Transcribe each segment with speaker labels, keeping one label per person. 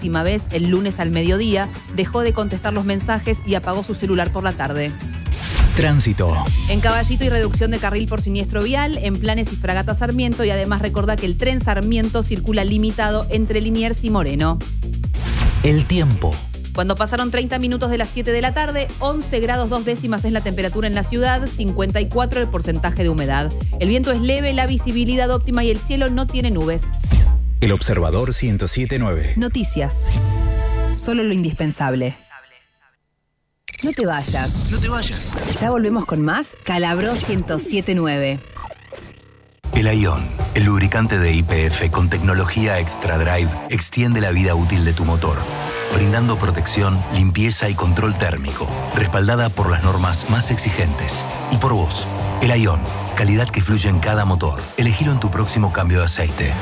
Speaker 1: última vez el lunes al mediodía, dejó de contestar los mensajes y apagó su celular por la tarde.
Speaker 2: Tránsito.
Speaker 1: En Caballito hay reducción de carril por siniestro vial en Planes y Fragata Sarmiento, y además recordá que el tren Sarmiento circula limitado entre Liniers y Moreno.
Speaker 2: El tiempo.
Speaker 1: Cuando pasaron 30 minutos de las 7 de la tarde, 11 grados 2 décimas es la temperatura en la ciudad, 54 el porcentaje de humedad. El viento es leve, la visibilidad óptima y el cielo no tiene nubes.
Speaker 2: El Observador 107.9.
Speaker 1: Noticias. Solo lo indispensable. No te vayas.
Speaker 2: No te vayas.
Speaker 1: Ya volvemos con más Calabró 107.9.
Speaker 3: El Aion, el lubricante de YPF con tecnología Extra Drive, extiende la vida útil de tu motor, brindando protección, limpieza y control térmico, respaldada por las normas más exigentes. Y por vos, el Aion, calidad que fluye en cada motor. Elegilo en tu próximo cambio de aceite.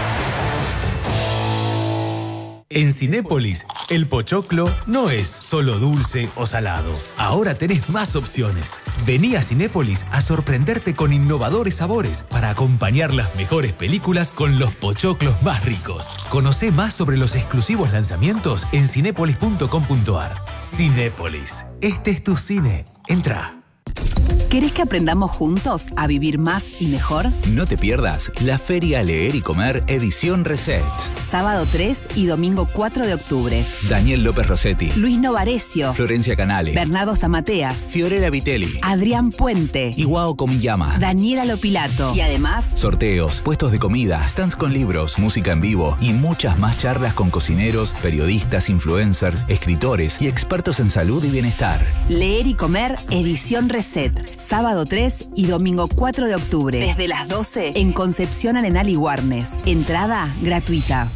Speaker 4: En Cinépolis, el pochoclo no es solo dulce o salado. Ahora tenés más opciones. Vení a Cinépolis a sorprenderte con innovadores sabores para acompañar las mejores películas con los pochoclos más ricos. Conocé más sobre los exclusivos lanzamientos en cinépolis.com.ar. Cinépolis, este es tu cine. Entra.
Speaker 1: ¿Querés que aprendamos juntos a vivir más y mejor?
Speaker 2: No te pierdas la Feria Leer y Comer edición Reset.
Speaker 1: Sábado 3 y domingo 4 de octubre.
Speaker 2: Daniel López Rossetti,
Speaker 1: Luis Novarecio,
Speaker 2: Florencia Canale,
Speaker 1: Bernardo Stamateas,
Speaker 2: Fiorella Vitelli,
Speaker 1: Adrián Puente,
Speaker 2: Iwao Komiyama,
Speaker 1: Daniela Lopilato. Y además,
Speaker 2: sorteos, puestos de comida, stands con libros, música en vivo y muchas más charlas con cocineros, periodistas, influencers, escritores y expertos en salud y bienestar.
Speaker 1: Leer y Comer edición Reset. Sábado 3 y domingo 4 de octubre. Desde las 12 en Concepción Arenal y Warnes. Entrada gratuita.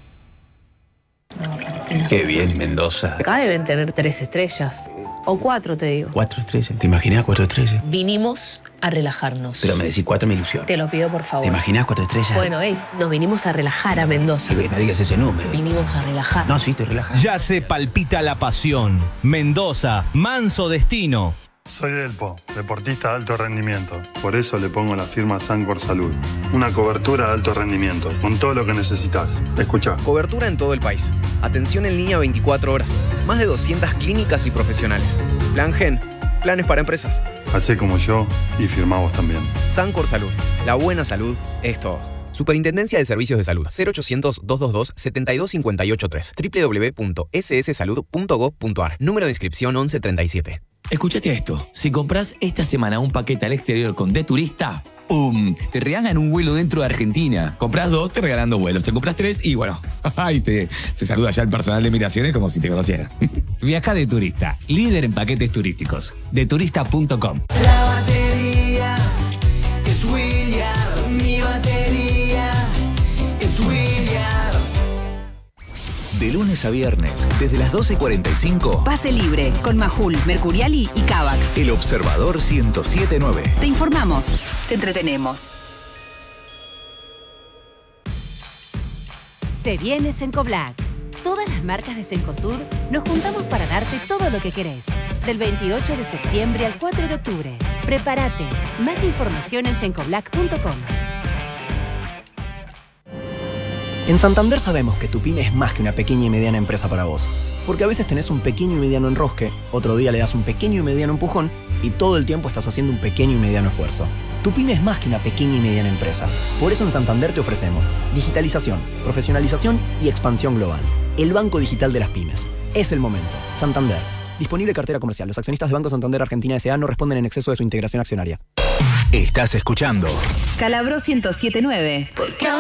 Speaker 5: Qué bien, Mendoza.
Speaker 6: Acá deben tener 3 estrellas. O 4, te digo.
Speaker 5: 4 estrellas. ¿Te imaginas 4 estrellas?
Speaker 6: Vinimos a relajarnos.
Speaker 5: Pero me decís 4 me ilusiona.
Speaker 6: Te lo pido, por favor.
Speaker 5: ¿Te imaginas 4 estrellas?
Speaker 6: Bueno, nos vinimos a relajar a Mendoza.
Speaker 5: No digas ese número.
Speaker 6: Vinimos a relajar.
Speaker 5: No, sí, te relajas.
Speaker 7: Ya se palpita la pasión. Mendoza, manso destino.
Speaker 8: Soy Delpo, deportista de alto rendimiento. Por eso le pongo la firma Sancor Salud. Una cobertura de alto rendimiento, con todo lo que necesitas. Escucha.
Speaker 9: Cobertura en todo el país. Atención en línea 24 horas. Más de 200 clínicas y profesionales. Plan Gen. Planes para empresas.
Speaker 8: Hacé como yo y firmá vos también.
Speaker 9: Sancor Salud. La buena salud es todo. Superintendencia de Servicios de Salud. 0800-222-72583. www.sssalud.gov.ar. Número de inscripción 1137.
Speaker 10: Escúchate esto. Si compras esta semana un paquete al exterior con De Turista, ¡pum! Te regalan un vuelo dentro de Argentina. Compras 2, te regalan 2 vuelos. Te compras 3 y bueno, ay, te saluda ya el personal de migraciones como si te conociera.
Speaker 11: Viaja De Turista, líder en paquetes turísticos. Deturista.com.
Speaker 12: La batería es William. Mi batería es William.
Speaker 2: De lunes a viernes, desde las 12:45.
Speaker 1: Pase libre con Majul, Mercuriali y Kavak.
Speaker 2: El Observador 107.9.
Speaker 1: Te informamos, te entretenemos.
Speaker 13: Se viene Cencoblac. Todas las marcas de Cencosud nos juntamos para darte todo lo que querés. Del 28 de septiembre al 4 de octubre. Prepárate. Más información en cencoblac.com.
Speaker 14: En Santander sabemos que tu pyme es más que una pequeña y mediana empresa para vos. Porque a veces tenés un pequeño y mediano enrosque, otro día le das un pequeño y mediano empujón y todo el tiempo estás haciendo un pequeño y mediano esfuerzo. Tu pyme es más que una pequeña y mediana empresa. Por eso en Santander te ofrecemos digitalización, profesionalización y expansión global. El banco digital de las pymes. Es el momento. Santander. Disponible cartera comercial. Los accionistas de Banco Santander Argentina S.A. no responden en exceso de su integración accionaria.
Speaker 2: Estás escuchando
Speaker 1: Calabró 107.9.